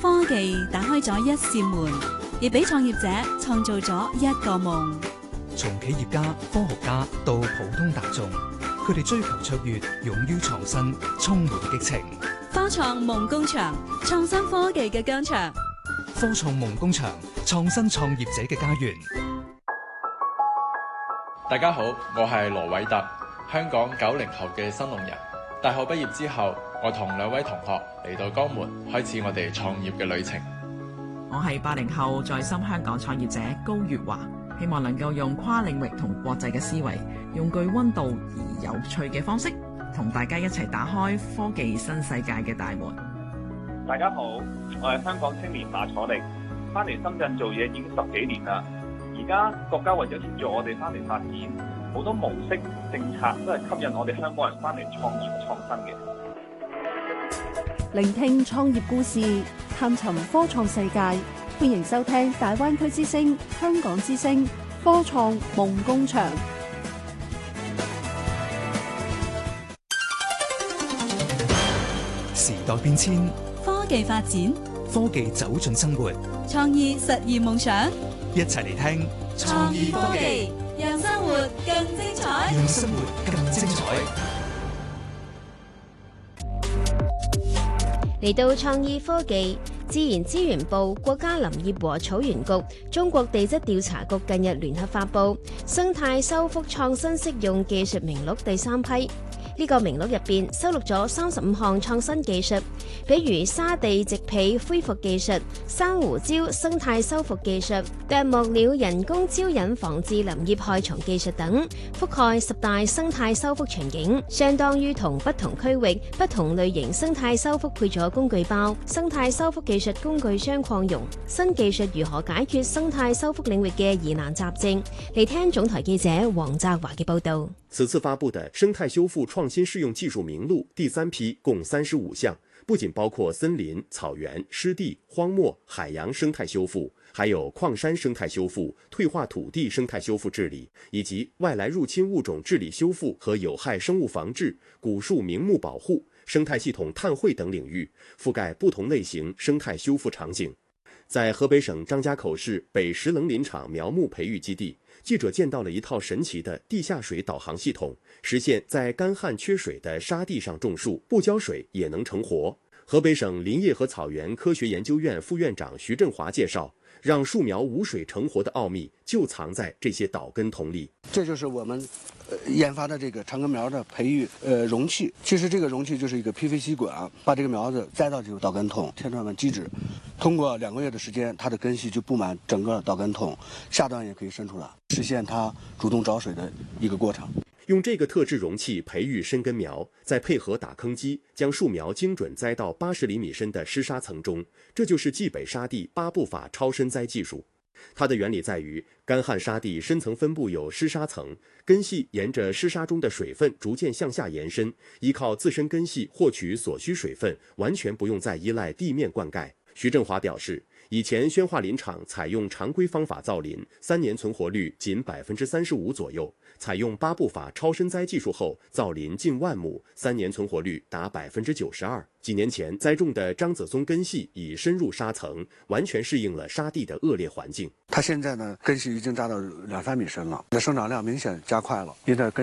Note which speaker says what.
Speaker 1: 科技打開咗一扇門，亦俾創業者創造咗一個夢。
Speaker 2: 從企業家、科學家到普通大眾，佢哋追求卓越，勇於創新，充滿激情。
Speaker 1: 科創夢工場，創新科技嘅疆場。
Speaker 2: 科創夢工場，創新創業者嘅家園。
Speaker 3: 大家好，我係羅偉特，香港90後嘅新龍人。大學畢業之後，我同2位同學嚟到江門，開始我哋創業嘅旅程。
Speaker 4: 我係80後在深香港創業者高月華，希望能夠用跨領域同國際嘅思維，用具溫度而有趣嘅方式，同大家一齊打開科技新世界嘅大門。
Speaker 5: 大家好，我係香港青年馬楚力，翻嚟深圳做嘢已經10幾年啦。而家國家為咗協助我哋翻嚟發展，好多模式政策都係吸引我哋香港人翻嚟創業創新嘅。
Speaker 6: 聆聽創業故事，探尋科創世界，歡迎收聽大灣區之聲、香港之聲科創夢工場。
Speaker 2: 時代變遷，
Speaker 1: 科技發展，
Speaker 2: 科技走進生活，
Speaker 1: 創意實現夢想。
Speaker 2: 一齊嚟聽
Speaker 1: 創意科技，讓生活更精彩。
Speaker 2: 讓生活更精彩。
Speaker 7: 嚟到創意科技，自然資源部、國家林業和草原局、中國地質調查局近日聯合發布《生態修復創新適用技術名錄》第3批。呢個名錄入邊收錄咗35項創新技術，比如沙地植被恢復技術、珊瑚礁生態修復技術、啄木鳥人工招引防治林業害蟲技術等，覆蓋10大生態修復場景，相當於同不同區域、不同類型生態修復配咗工具包。生態修復技術工具箱擴容，新技術如何解決生態修復領域嘅疑難雜症？嚟聽總台記者黃澤華嘅報道。
Speaker 8: 此次發布的生態修復創新適用技術名錄第3批共35項，不僅包括森林、草原、濕地、荒漠、海洋生態修復，還有礦山生態修復、退化土地生態修復治理，以及外來入侵物種治理修復和有害生物防治、古樹名木保護、生態系統碳匯等領域，覆蓋不同類型生態修復場景。在河北省張家口市北石棱林場苗木培育基地，記者見到了一套神奇的地下水導航系統，實現在乾旱缺水的沙地上種樹，不澆水也能成活。河北省林業和草原科學研究院副院長徐振華介紹，讓樹苗無水成活的奧秘就藏在這些導根筒裏。
Speaker 9: 這就是我們研發的這個長根苗的培育容器。其實這個容器就是一個 PVC 管啊，把這個苗子栽到這個導根筒，天窗的基質，通過2個月的時間，它的根系就布滿整個導根筒，下端也可以伸出來，實現它主動找水的一個過程。
Speaker 8: 用這個特製容器培育深根苗，再配合打坑機，將樹苗精準栽到80厘米深的濕沙層中，這就是冀北沙地8步法超深栽技術。它的原理在於，乾旱沙地深層分布有濕沙層，根系沿着濕沙中的水分逐漸向下延伸，依靠自身根系獲取所需水分，完全不用再依賴地面灌溉。徐振華表示，以前宣化林場採用常規方法造林，3年存活率僅35%左右，採用8步法超深栽技術後，造林近1萬畝，3年存活率達92%。幾年前栽種的張子松根系已深入沙層，完全適應了沙地的惡劣環境。
Speaker 9: 它現在呢，根系已經扎到2-3米深了，那生長量明顯加快了，因為根